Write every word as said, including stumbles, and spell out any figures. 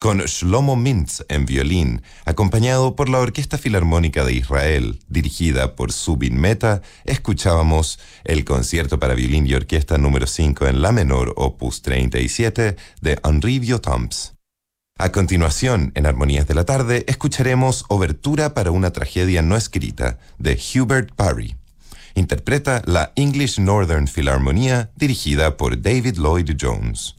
con Shlomo Mintz en violín, acompañado por la Orquesta Filarmónica de Israel, dirigida por Zubin Mehta, escuchábamos el concierto para violín y orquesta número cinco en la menor, opus treinta y siete, de Henri Vieuxtemps. A continuación, en Armonías de la Tarde, escucharemos Obertura para una tragedia no escrita, de Hubert Parry. Interpreta la English Northern Philharmonia, dirigida por David Lloyd Jones.